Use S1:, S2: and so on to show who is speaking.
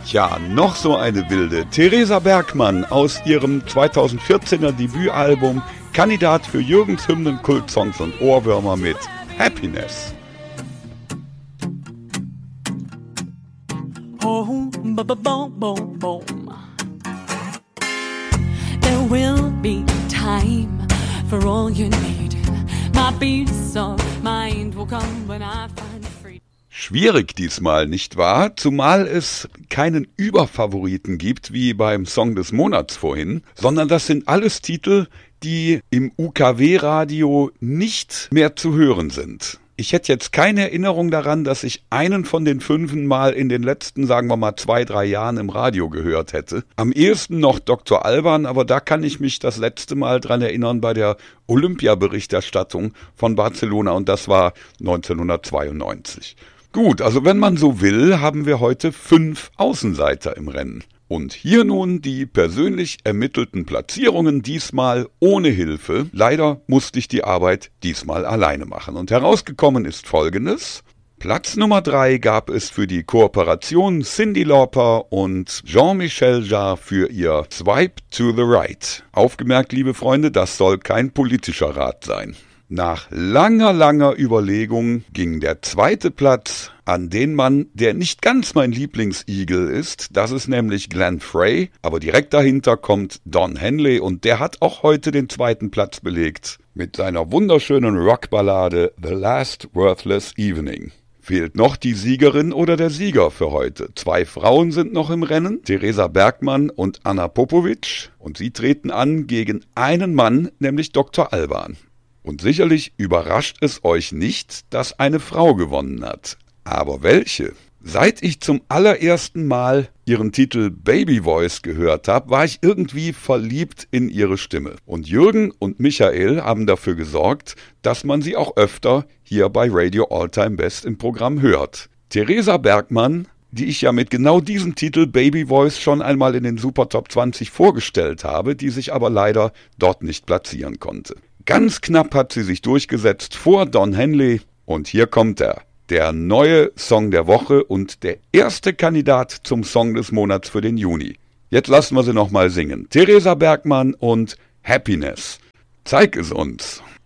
S1: Ja, noch so eine wilde. Theresa Bergmann aus ihrem 2014er Debütalbum, Kandidat für Jürgens Hymnen, Kultsongs und Ohrwürmer mit Happiness.
S2: Oh, boom, boom. There will be time for all you need. My peace of mind will come when I find freedom.
S1: Schwierig diesmal, nicht wahr? Zumal es keinen Überfavoriten gibt, wie beim Song des Monats vorhin, sondern das sind alles Titel, die im UKW-Radio nicht mehr zu hören sind. Ich hätte jetzt keine Erinnerung daran, dass ich einen von den 5 mal in den letzten, sagen wir mal, 2-3 Jahren im Radio gehört hätte. Am ehesten noch Dr. Alban, aber da kann ich mich das letzte Mal dran erinnern bei der Olympia-Berichterstattung von Barcelona und das war 1992. Gut, also wenn man so will, haben wir heute 5 Außenseiter im Rennen. Und hier nun die persönlich ermittelten Platzierungen, diesmal ohne Hilfe. Leider musste ich die Arbeit diesmal alleine machen. Und herausgekommen ist Folgendes. Platz Nummer 3 gab es für die Kooperation Cyndi Lauper und Jean-Michel Jarre für ihr Swipe to the Right. Aufgemerkt, liebe Freunde, das soll kein politischer Rat sein. Nach langer Überlegung ging der 2. Platz an den Mann, der nicht ganz mein Lieblingsigel ist. Das ist nämlich Glenn Frey, aber direkt dahinter kommt Don Henley und der hat auch heute den 2. Platz belegt mit seiner wunderschönen Rockballade The Last Worthless Evening. Fehlt noch die Siegerin oder der Sieger für heute. 2 Frauen sind noch im Rennen, Theresa Bergmann und Anna Popovic, und sie treten an gegen einen Mann, nämlich Dr. Alban. Und sicherlich überrascht es euch nicht, dass eine Frau gewonnen hat. Aber welche? Seit ich zum allerersten Mal ihren Titel Baby Voice gehört habe, war ich irgendwie verliebt in ihre Stimme. Und Jürgen und Michael haben dafür gesorgt, dass man sie auch öfter hier bei Radio All-Time Best im Programm hört. Theresa Bergmann, die ich ja mit genau diesem Titel Baby Voice schon einmal in den Super Top 20 vorgestellt habe, die sich aber leider dort nicht platzieren konnte. Ganz knapp hat sie sich durchgesetzt vor Don Henley und hier kommt er, der neue Song der Woche und der erste Kandidat zum Song des Monats für den Juni. Jetzt lassen wir sie nochmal singen. Theresa Bergmann und Happiness. Zeig es uns.